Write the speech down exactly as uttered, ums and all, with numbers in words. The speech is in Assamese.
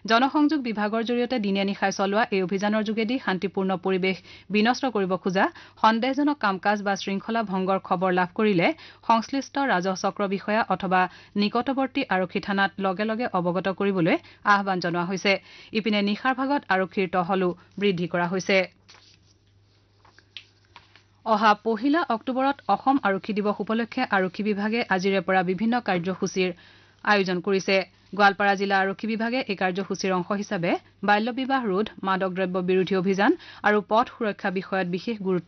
জনসংযোগ বিভাগৰ জৰিয়তে দিনে নিশাই চলোৱা এই অভিযানৰ যোগেদি শান্তিপূৰ্ণ পৰিৱেশ বিনষ্ট কৰিব খোজা সন্দেহজনক কাম কাজ বা শৃংখলা ভংগৰ খবৰ লাভ কৰিলে সংশ্লিষ্ট ৰাজহ চক্ৰ বিষয়া অথবা নিকটৱৰ্তী আৰক্ষী থানাত লগে লগে অৱগত কৰিবলৈ আহ্বান জনোৱা হৈছে ইপিনে নিশাৰ ভাগত আৰক্ষীৰ টহলো বৃদ্ধি কৰা হৈছে অহা পহিলা অক্টোবৰত অসম আৰক্ষী দিৱস উপলক্ষে আৰক্ষী বিভাগে আজিৰে পৰা বিভিন্ন কাৰ্যসূচীৰ আয়োজন কৰিছে গোৱালপাৰা জিলা আৰক্ষী বিভাগে এই কাৰ্যসূচীৰ অংশ হিচাপে বাল্য বিবাহ ৰোধ মাদক দ্ৰব্য বিৰোধী অভিযান আৰু পথ সুৰক্ষা বিষয়ত বিশেষ গুৰুত্ব